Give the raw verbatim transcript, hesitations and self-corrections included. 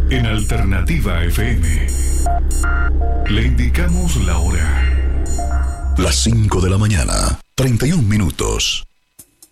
En Alternativa F M le indicamos la hora. Las cinco de la mañana, treinta y un minutos.